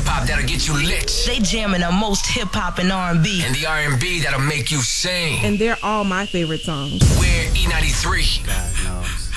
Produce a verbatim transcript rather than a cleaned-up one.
hop that'll get you lit. They jamming the most hip-hop and R and B. And the R and B that'll make you sing. And they're all my favorite songs. We're E ninety-three. God knows.